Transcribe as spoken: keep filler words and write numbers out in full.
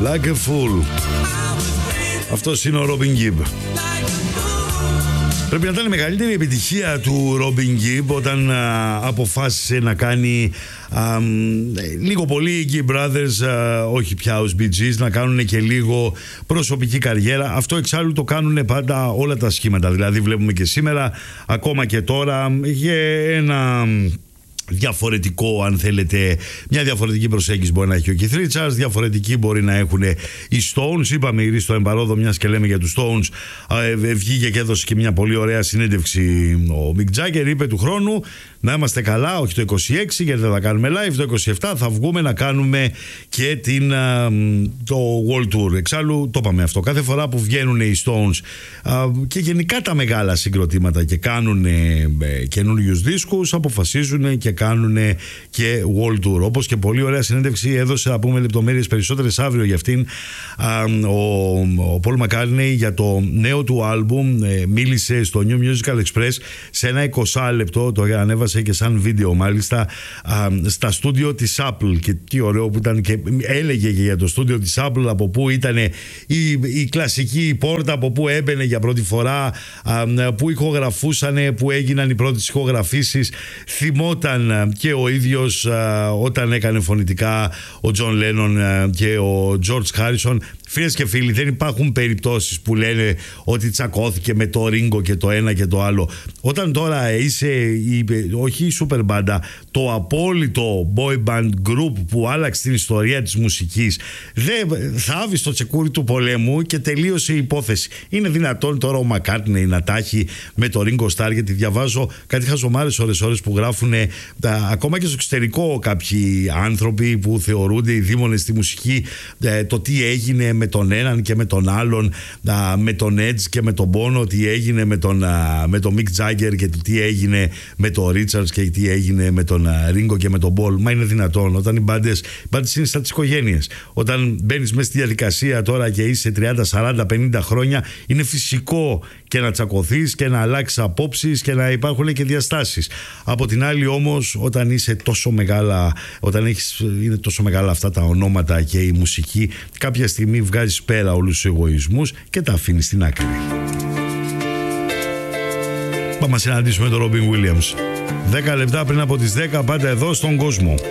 Like a fool. Αυτός είναι ο Robin Gibb. Πρέπει να ήταν η μεγαλύτερη επιτυχία του Robin Gibb όταν α, αποφάσισε να κάνει α, λίγο πολύ οι Gibb Brothers, α, όχι πια ως Bee Gees, να κάνουν και λίγο προσωπική καριέρα. Αυτό εξάλλου το κάνουν πάντα όλα τα σχήματα. Δηλαδή βλέπουμε και σήμερα, ακόμα και τώρα, για ένα διαφορετικό, αν θέλετε, μια διαφορετική προσέγγιση μπορεί να έχει ο Keith Richards, διαφορετική μπορεί να έχουν οι Stones. Είπαμε η στο εμπαρόδο, μιας και λέμε για τους Stones, ε, βγήκε και έδωσε και μια πολύ ωραία συνέντευξη ο Mick Jagger, είπε του χρόνου να είμαστε καλά, όχι το είκοσι έξι γιατί δεν θα κάνουμε live, το είκοσι επτά θα βγούμε να κάνουμε και την, α, το World Tour. Εξάλλου το είπαμε αυτό, κάθε φορά που βγαίνουν οι Stones α, και γενικά τα μεγάλα συγκροτήματα και κάνουν ε, καινούριους δίσκους, αποφασίζουν και κάνουν και World Tour. Όπως και πολύ ωραία συνέντευξη έδωσε, να πούμε λεπτομέρειες περισσότερες αύριο για αυτήν, α, ο, ο Paul McCartney για το νέο του άλμπουμ. ε, μίλησε στο New Musical Express σε ένα είκοσι λεπτό, το ανέβασε και σαν βίντεο μάλιστα, α, στα στούντιο της Apple, και τι ωραίο που ήταν, και έλεγε και για το στούντιο της Apple, από πού ήταν η, η κλασική πόρτα, από πού έμπαινε για πρώτη φορά, α, που ηχογραφούσαν, που έγιναν οι πρώτες ηχογραφήσεις. Θυμόταν και ο ίδιος α, όταν έκανε φωνητικά ο John Lennon α, και ο George Harrison. Φίλες και φίλοι, δεν υπάρχουν περιπτώσεις που λένε ότι τσακώθηκε με το Ringo και το ένα και το άλλο. Όταν τώρα είσαι η, όχι η σούπερ μπάντα, το απόλυτο boy band group που άλλαξε την ιστορία της μουσικής, δεν θάβει στο τσεκούρι του πολέμου και τελείωσε η υπόθεση. Είναι δυνατόν τώρα ο McCartney να τάχει με το Ringo Starr? Γιατί διαβάζω κάτι χαζομάρες ώρες ώρες που γράφουν τα, ακόμα και στο εξωτερικό, κάποιοι άνθρωποι που θεωρούνται οι δήμονες στη μουσική, ε, το τι έγινε με τον έναν και με τον άλλον, α, με τον Edge και με τον Bono, τι έγινε με τον, α, με τον Mick Jagger και τι έγινε με τον Richards και τι έγινε με τον α, Ringo και με τον Paul. Μα είναι δυνατόν? Όταν οι μπάντες, οι μπάντες είναι σαν τις οικογένειες. Όταν μπαίνεις μέσα στη διαδικασία τώρα και είσαι τριάντα, σαράντα, πενήντα χρόνια, είναι φυσικό και να τσακωθείς και να αλλάξεις απόψεις και να υπάρχουν και διαστάσεις. Από την άλλη όμως, όταν είσαι τόσο μεγάλα, όταν έχεις, είναι τόσο μεγάλα αυτά τα ονόματα και η μουσική, κάποια στιγμή βγάζεις πέρα όλους τους εγωισμούς και τα αφήνεις στην άκρη. Πάμε να συναντήσουμε τον Robin Williams. δέκα λεπτά πριν από τις δέκα, πάντα εδώ στον κόσμο.